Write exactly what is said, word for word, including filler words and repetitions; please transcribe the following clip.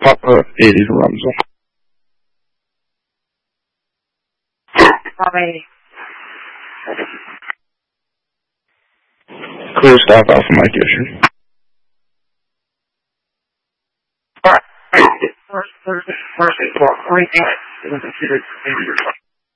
Papa eighty Ramsel. Alrighty. Clear staff Alpha Mike issue. Alright. First, first, first, first, right now, it was considered